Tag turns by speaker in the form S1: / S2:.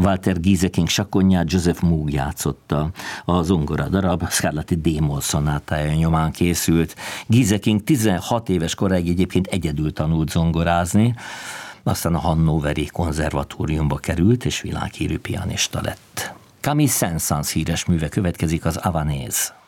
S1: Walter Gieseking sakkonját Joseph Moog játszotta. A zongora darab Scarlatti D-moll szonátája nyomán készült. Gieseking 16 éves koráig egyébként egyedül tanult zongorázni, aztán a Hannoveri konzervatóriumba került, és világhírű pianista lett. Camille Saint-Saëns híres műve következik, az Havanaise.